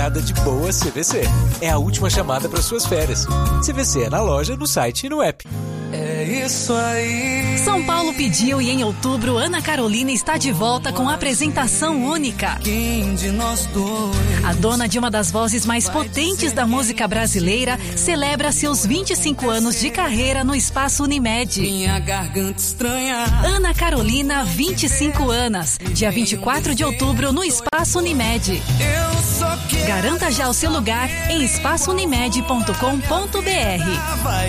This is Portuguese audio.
de boa CVC. É a última chamada para suas férias. CVC é na loja, no site e no app. É isso aí. São Paulo pediu e em outubro Ana Carolina está de volta com apresentação única. Quem de nós dois? A dona de uma das vozes mais potentes da música brasileira celebra seus 25 anos de carreira no Espaço Unimed. Minha garganta estranha. Ana Carolina, 25 anos. Dia 24 de outubro no Espaço Unimed. Eu só quero. Garanta já o seu lugar em espaçounimed.com.br. Vai